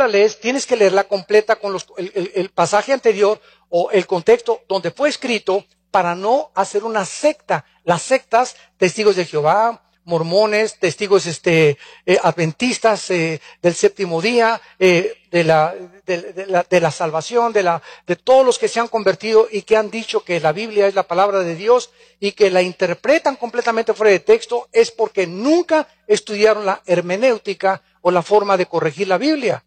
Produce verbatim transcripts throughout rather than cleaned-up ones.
la lees, tienes que leerla completa con los, el, el, el pasaje anterior o el contexto donde fue escrito para no hacer una secta. Las sectas, testigos de Jehová, mormones, testigos este, eh, adventistas eh, del séptimo día, eh, de, la, de, de, la, de la salvación, de, la, de todos los que se han convertido y que han dicho que la Biblia es la palabra de Dios y que la interpretan completamente fuera de texto, es porque nunca estudiaron la hermenéutica o la forma de corregir la Biblia.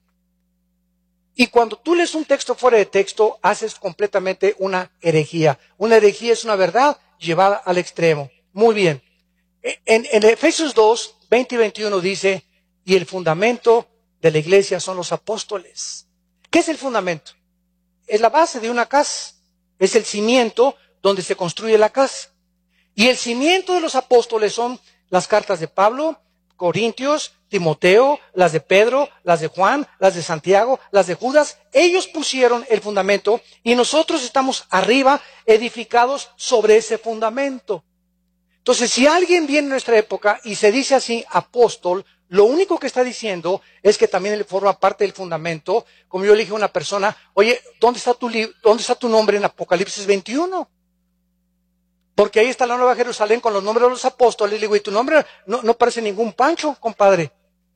Y cuando tú lees un texto fuera de texto, haces completamente una herejía. Una herejía es una verdad llevada al extremo. Muy bien. En, en Efesios dos, veinte y veintiuno dice, y el fundamento de la iglesia son los apóstoles. ¿Qué es el fundamento? Es la base de una casa. Es el cimiento donde se construye la casa. Y el cimiento de los apóstoles son las cartas de Pablo, Corintios, Timoteo, las de Pedro, las de Juan, las de Santiago, las de Judas. Ellos pusieron el fundamento y nosotros estamos arriba edificados sobre ese fundamento. Entonces, si alguien viene en nuestra época y se dice así apóstol, lo único que está diciendo es que también él forma parte del fundamento. Como yo le dije a una persona, oye, ¿dónde está tu, dónde está tu nombre en Apocalipsis veintiuno? Porque ahí está la Nueva Jerusalén con los nombres de los apóstoles. Le digo, y tu nombre no, no parece ningún Pancho, compadre.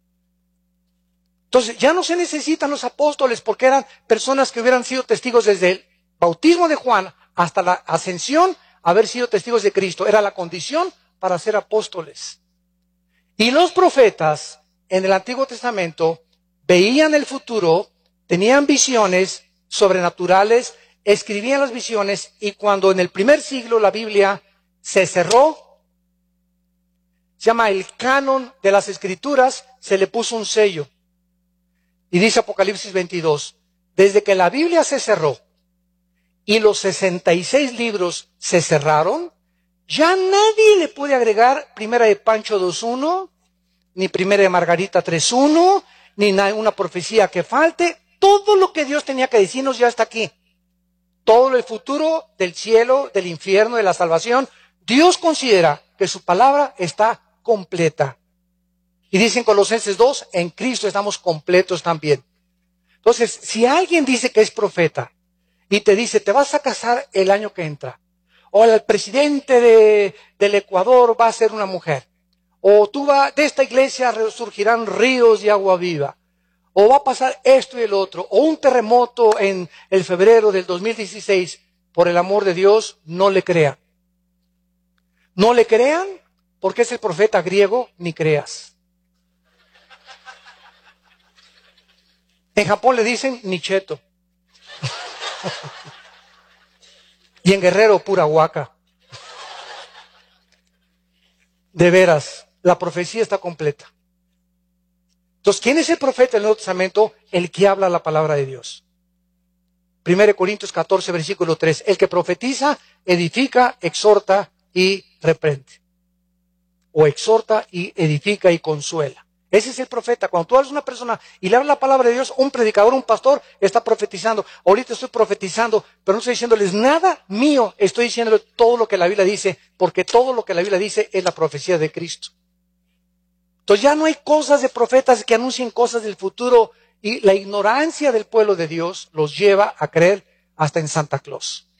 Entonces, ya no se necesitan los apóstoles porque eran personas que hubieran sido testigos desde el bautismo de Juan hasta la ascensión, haber sido testigos de Cristo. Era la condición para ser apóstoles. Y los profetas en el Antiguo Testamento veían el futuro, tenían visiones sobrenaturales, escribían las visiones, y cuando en el primer siglo la Biblia se cerró, se llama el canon de las Escrituras, se le puso un sello. Y dice Apocalipsis veintidós, desde que la Biblia se cerró y los sesenta y seis libros se cerraron, ya nadie le puede agregar Primera de Pancho dos uno, ni Primera de Margarita tres uno, ni una profecía que falte. Todo lo que Dios tenía que decirnos ya está aquí. Todo el futuro del cielo, del infierno, de la salvación, Dios considera que su palabra está completa. Y dice en Colosenses dos, en Cristo estamos completos también. Entonces, si alguien dice que es profeta y te dice, te vas a casar el año que entra, o el presidente de, del Ecuador va a ser una mujer, o tú va, de esta iglesia resurgirán ríos de agua viva, o va a pasar esto y el otro, o un terremoto en el febrero del dos mil dieciséis, por el amor de Dios, no le crean. No le crean porque es el profeta griego, ni creas. En Japón le dicen nicheto. Y en Guerrero, pura huaca. De veras, la profecía está completa. Entonces, ¿quién es el profeta del Nuevo Testamento? El que habla la palabra de Dios. Primera Corintios catorce, versículo tres. El que profetiza, edifica, exhorta y reprende. O exhorta y edifica y consuela. Ese es el profeta. Cuando tú hablas a una persona y le hablas la palabra de Dios, un predicador, un pastor, está profetizando. Ahorita estoy profetizando, pero no estoy diciéndoles nada mío. Estoy diciéndoles todo lo que la Biblia dice, porque todo lo que la Biblia dice es la profecía de Cristo. Entonces ya no hay cosas de profetas que anuncien cosas del futuro, y la ignorancia del pueblo de Dios los lleva a creer hasta en Santa Claus.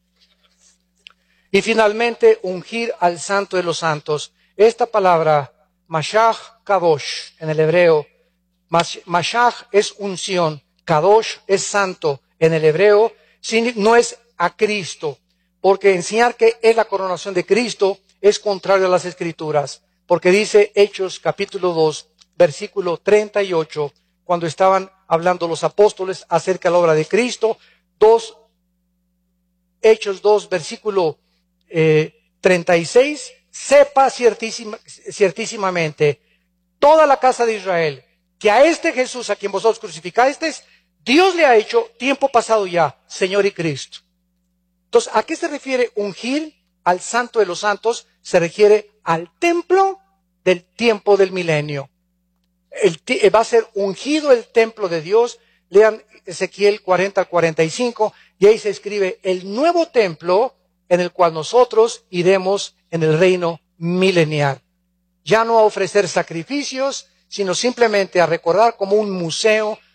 Y finalmente, ungir al Santo de los Santos. Esta palabra, Mashach Kadosh, en el hebreo, Mashach es unción, Kadosh es santo, en el hebreo, no es a Cristo, porque enseñar que es la coronación de Cristo es contrario a las Escrituras, porque dice Hechos capítulo dos, versículo treinta y ocho, cuando estaban hablando los apóstoles acerca de la obra de Cristo, dos, Hechos dos, versículo eh, treinta y seis, sepa ciertísima, ciertísimamente toda la casa de Israel que a este Jesús a quien vosotros crucificasteis, Dios le ha hecho tiempo pasado ya Señor y Cristo. Entonces, ¿a qué se refiere ungir al Santo de los Santos? Se refiere al templo del tiempo del milenio. El, va a ser ungido el templo de Dios. Lean Ezequiel cuarenta, cuarenta y cinco, y ahí se escribe el nuevo templo en el cual nosotros iremos en el reino milenial. Ya no a ofrecer sacrificios, sino simplemente a recordar como un museo